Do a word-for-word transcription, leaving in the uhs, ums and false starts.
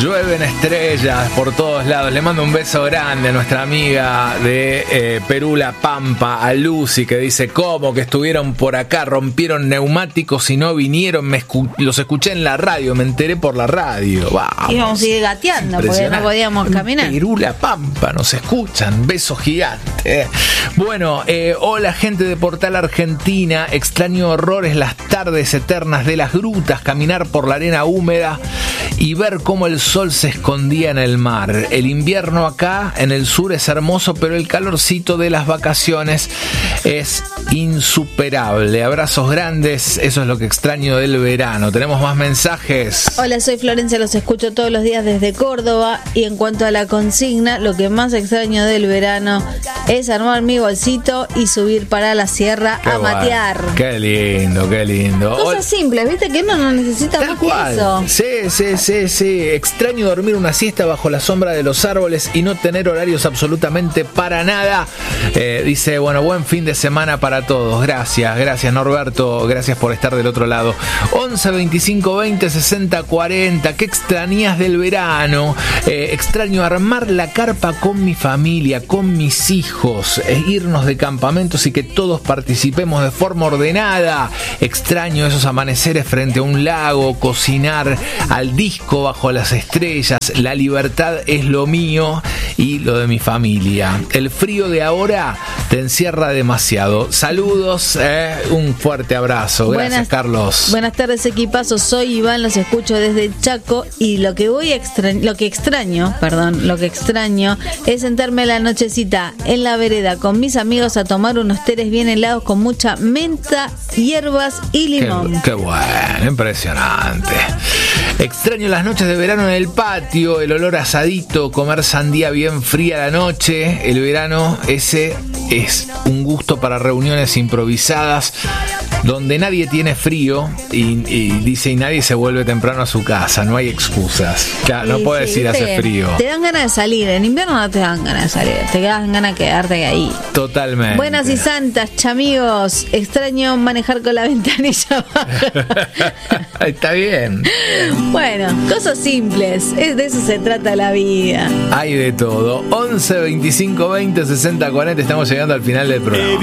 Llueven estrellas por todos lados. Le mando un beso grande a nuestra amiga de eh, Perú, La Pampa, a Lucy, que dice: ¿cómo que estuvieron por acá? Rompieron neumáticos y no vinieron. Me escu- los escuché en la radio, me enteré por la radio. Vamos. Íbamos a ir gateando porque no podíamos caminar. Perú, La Pampa, nos escuchan. Beso gigante. Bueno, eh, hola gente de Portal Argentina. Extraño horrores las tardes eternas de las grutas, caminar por la arena húmeda y ver cómo el sol se escondía en el mar. El invierno acá en el sur es hermoso, pero el calorcito de las vacaciones es insuperable. Abrazos grandes, eso es lo que extraño del verano. Tenemos más mensajes. Hola, soy Florencia, los escucho todos los días desde Córdoba. Y en cuanto a la consigna, lo que más extraño del verano es armar mi bolsito y subir para la sierra Qué a bueno. matear. Qué lindo, qué lindo. Cosas Hola. simples, viste que uno no necesita Tal más que cual. eso. Sí, sí, sí, sí. Extraño dormir una siesta bajo la sombra de los árboles y no tener horarios absolutamente para nada. Eh, dice, bueno, buen fin de semana para todos. Gracias, gracias Norberto. Gracias por estar del otro lado. once veinticinco veinte sesenta cuarenta. ¿Qué extrañas del verano? Eh, extraño armar la carpa con mi familia, con mis hijos, e irnos de campamentos y que todos participemos de forma ordenada. Extraño esos amaneceres frente a un lago, cocinar al disco bajo las estrellas. La libertad es lo mío y lo de mi familia. El frío de ahora te encierra demasiado. Saludos, eh, un fuerte abrazo. Gracias, Buenas, Carlos. Buenas tardes, equipazo. Soy Iván, los escucho desde Chaco y lo que voy a extra- lo que extraño, perdón, lo que extraño es sentarme la nochecita en la vereda con mis amigos a tomar unos teres bien helados con mucha menta, hierbas y limón. Qué, qué bueno, impresionante. Extraño las noches de verano en el patio, el olor a asadito, comer sandía bien fría a la noche. El verano ese es un gusto para reuniones improvisadas donde nadie tiene frío y, y dice y nadie se vuelve temprano a su casa, no hay excusas. Claro, no Sí, puedes sí, ir a viste hacer que frío. Te dan ganas de salir, en invierno no te dan ganas de salir, te dan ganas de quedarte ahí. Totalmente. Buenas y santas, chamigos. Extraño manejar con la ventanilla baja. Está bien. Bueno, cosas simples. Es de eso se trata la vida. Hay de todo. once veinticinco veinte sesenta cuarenta. Estamos llegando al final del programa.